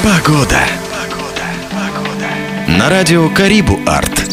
Погода. На радио Карибу Арт.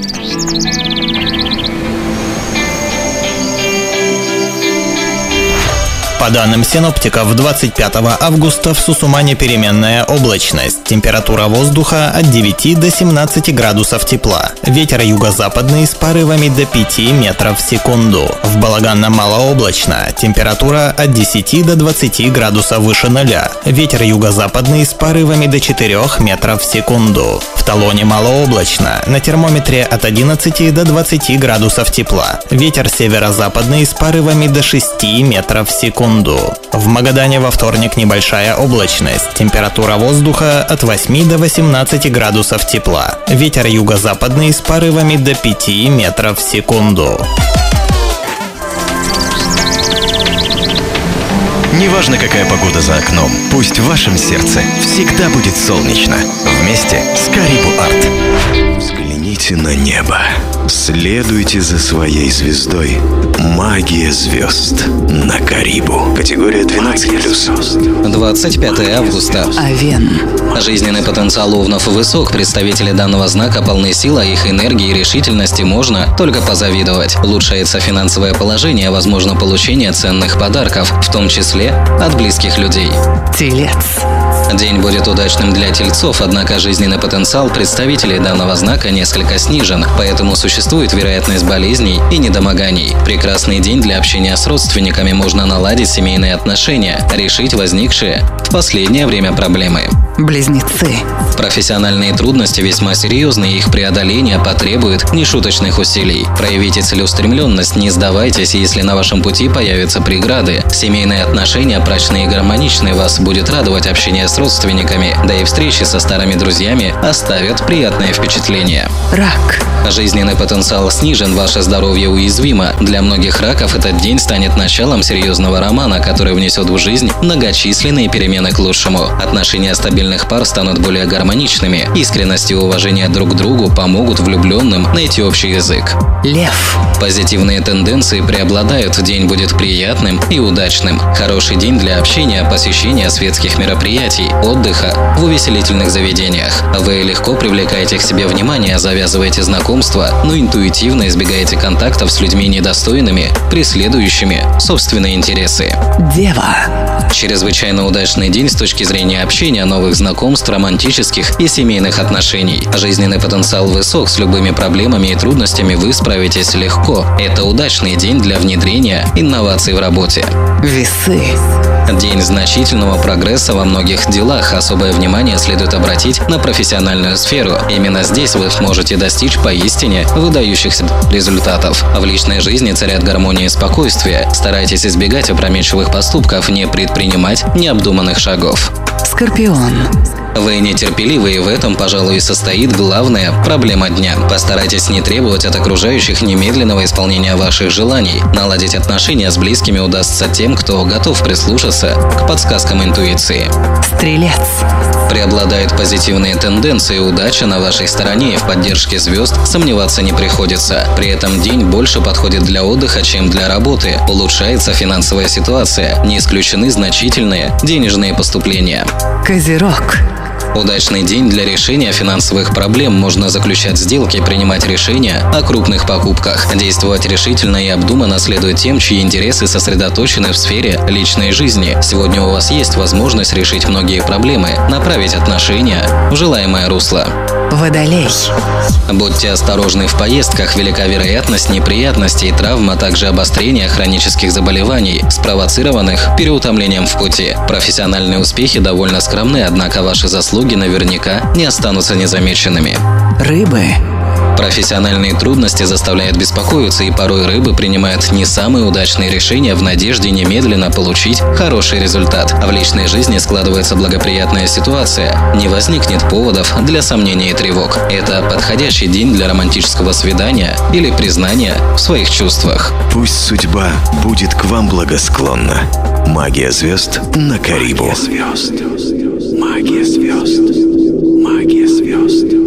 По данным синоптиков, 25 августа в Сусумане переменная облачность. Температура воздуха от 9 до 17 градусов тепла. Ветер юго-западный с порывами до 5 метров в секунду. В Балаганно малооблачно. Температура от 10 до 20 градусов выше нуля. Ветер юго-западный с порывами до 4 метров в секунду. В Талоне малооблачно. На термометре от 11 до 20 градусов тепла. Ветер северо-западный с порывами до 6 метров в секунду. В Магадане во вторник небольшая облачность. Температура воздуха от 8 до 18 градусов тепла. Ветер юго-западный с порывами до 5 метров в секунду. Неважно, какая погода за окном, пусть в вашем сердце всегда будет солнечно. Вместе с Карибу Арт. Взгляните на небо. Следуйте за своей звездой. Магия звезд на Карибу. Категория 12+. 25 августа. Овен. Жизненный потенциал овнов высок. Представители данного знака полны сил, а их энергии и решительности можно только позавидовать. Улучшается финансовое положение, возможно получение ценных подарков, в том числе от близких людей. Телец. День будет удачным для тельцов, однако жизненный потенциал представителей данного знака несколько снижен, поэтому существует вероятность болезней и недомоганий. Прекрасный день для общения с родственниками, можно наладить семейные отношения, решить возникшие в последнее время проблемы. Близнецы. Профессиональные трудности весьма серьезные, их преодоление потребует нешуточных усилий. Проявите целеустремленность, не сдавайтесь, если на вашем пути появятся преграды. Семейные отношения прочные и гармоничные, вас будет радовать общение с родственниками, да и встречи со старыми друзьями оставят приятное впечатление. Рак. Жизненный потенциал снижен, ваше здоровье уязвимо. Для многих раков этот день станет началом серьезного романа, который внесет в жизнь многочисленные перемены к лучшему. Отношения стабильных пар станут более гармоничными. Искренность и уважение друг к другу помогут влюбленным найти общий язык. Лев. Позитивные тенденции преобладают, день будет приятным и удачным. Хороший день для общения, посещения светских мероприятий, отдыха в увеселительных заведениях. Вы легко привлекаете к себе внимание, завязываете знакомства, но интуитивно избегаете контактов с людьми недостойными, преследующими собственные интересы. Дева. Чрезвычайно удачный день с точки зрения общения, новых знакомств, романтических и семейных отношений. Жизненный потенциал высок, с любыми проблемами и трудностями вы справитесь легко. Это удачный день для внедрения инноваций в работе. Весы. День значительного прогресса во многих делах. Особое внимание следует обратить на профессиональную сферу. Именно здесь вы сможете достичь поистине выдающихся результатов. В личной жизни царят гармония и спокойствие. Старайтесь избегать опрометчивых поступков, не предпринимать необдуманных шагов. Скорпион. Вы нетерпеливы, и в этом, пожалуй, и состоит главная проблема дня. Постарайтесь не требовать от окружающих немедленного исполнения ваших желаний. Наладить отношения с близкими удастся тем, кто готов прислушаться к подсказкам интуиции. Стрелец. Преобладают позитивные тенденции, удача на вашей стороне, и в поддержке звезд сомневаться не приходится. При этом день больше подходит для отдыха, чем для работы. Улучшается финансовая ситуация, не исключены значительные денежные поступления. Козерог. Удачный день для решения финансовых проблем. Можно заключать сделки, принимать решения о крупных покупках. Действовать решительно и обдуманно следует тем, чьи интересы сосредоточены в сфере личной жизни. Сегодня у вас есть возможность решить многие проблемы, направить отношения в желаемое русло. Водолей. Будьте осторожны в поездках, велика вероятность неприятностей, травм, а также обострения хронических заболеваний, спровоцированных переутомлением в пути. Профессиональные успехи довольно скромны, однако ваши заслуги наверняка не останутся незамеченными. Рыбы. Профессиональные трудности заставляют беспокоиться, и порой рыбы принимают не самые удачные решения в надежде немедленно получить хороший результат. В личной жизни складывается благоприятная ситуация, не возникнет поводов для сомнений и тревог. Это подходящий день для романтического свидания или признания в своих чувствах. Пусть судьба будет к вам благосклонна. Магия звезд на Карибу. Магия звезд. Магия звезд. Магия звезд.